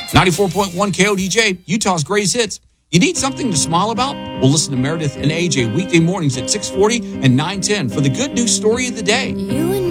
94.1 KODJ, Utah's greatest hits. You need something to smile about? Well, listen to Meredith and AJ weekday mornings at 6:40 and 9:10 for the good news story of the day.